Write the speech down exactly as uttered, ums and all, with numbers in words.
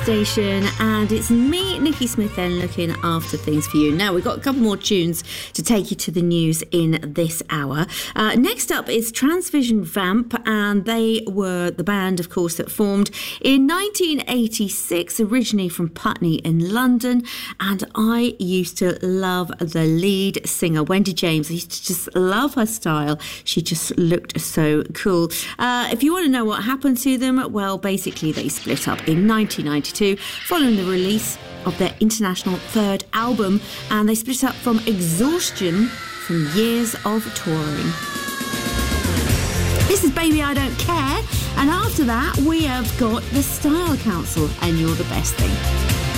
station, and it's me, Nikki Smith, then looking after things for you. Now, we've got a couple more tunes to take you to the news in this hour. Uh, next up is Transvision Vamp, and they were the band, of course, that formed in nineteen eighty-six, originally from Putney in London, and I used to love the lead singer, Wendy James. I used to just love her style. She just looked so cool. Uh, if you want to know what happened to them, well, basically they split up in nineteen ninety-two following the release of their international third album, and they split up from exhaustion from years of touring. This is Baby I Don't Care, and after that we have got the Style Council and You're the Best Thing.